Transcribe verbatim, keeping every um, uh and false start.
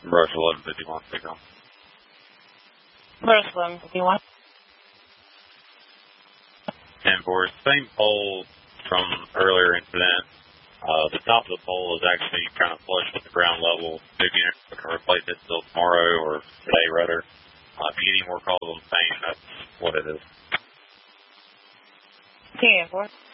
Brush eleven fifty-one, signal. Brush eleven fifty-one. ten four, same pole from earlier incident. Uh, the top of the pole is actually kind of flush with the ground level. If you can replace it till tomorrow or today, rather. Uh, if you get any more calls on the same, that's what it is. ten four.